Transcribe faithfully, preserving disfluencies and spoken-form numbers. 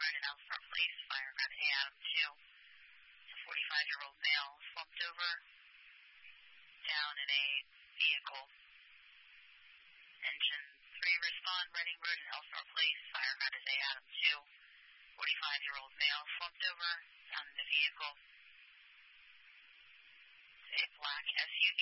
Road in Elmstar Place, fire around A Adam two. A forty-five-year-old male slumped over down in a vehicle. Engine three, respond, Reading Road in Elmstar Place, fire around A Adam two. forty-five-year-old male slumped over down in the vehicle. A black S U V